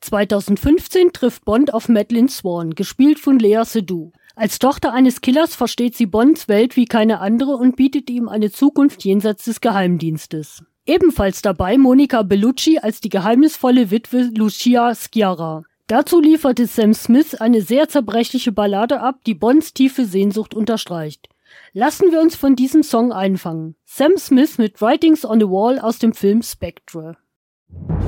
2015 trifft Bond auf Madeleine Swann, gespielt von Lea Seydoux. Als Tochter eines Killers versteht sie Bonds Welt wie keine andere und bietet ihm eine Zukunft jenseits des Geheimdienstes. Ebenfalls dabei Monica Bellucci als die geheimnisvolle Witwe Lucia Sciarra. Dazu lieferte Sam Smith eine sehr zerbrechliche Ballade ab, die Bonds tiefe Sehnsucht unterstreicht. Lassen wir uns von diesem Song einfangen. Sam Smith mit Writings on the Wall aus dem Film Spectre.